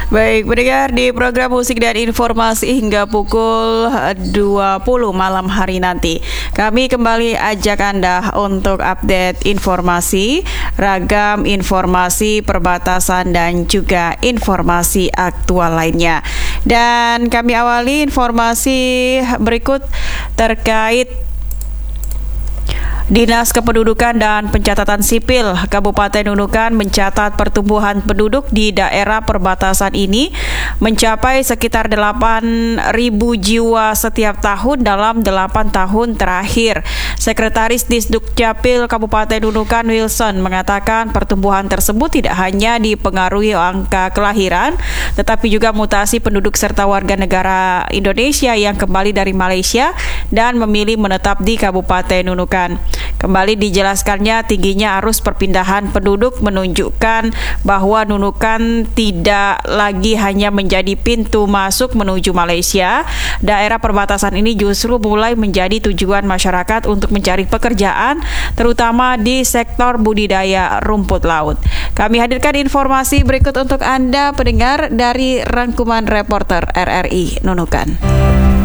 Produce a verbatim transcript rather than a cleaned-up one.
Baik, pendengar di program musik dan informasi hingga pukul dua puluh malam hari nanti. Kami kembali ajak Anda untuk update informasi, ragam informasi perbatasan dan juga informasi aktual lainnya. Dan kami awali informasi berikut terkait Dinas Kependudukan dan Pencatatan Sipil Kabupaten Nunukan mencatat pertumbuhan penduduk di daerah perbatasan ini mencapai sekitar delapan ribu jiwa setiap tahun dalam delapan tahun terakhir. Sekretaris Disdukcapil Kabupaten Nunukan Wilson mengatakan pertumbuhan tersebut tidak hanya dipengaruhi angka kelahiran, tetapi juga mutasi penduduk serta warga negara Indonesia yang kembali dari Malaysia dan memilih menetap di Kabupaten Nunukan. Kembali dijelaskannya, tingginya arus perpindahan penduduk menunjukkan bahwa Nunukan tidak lagi hanya menjadi pintu masuk menuju Malaysia. Daerah perbatasan ini justru mulai menjadi tujuan masyarakat untuk mencari pekerjaan, terutama di sektor budidaya rumput laut. Kami hadirkan informasi berikut untuk Anda pendengar dari rangkuman reporter R R I Nunukan.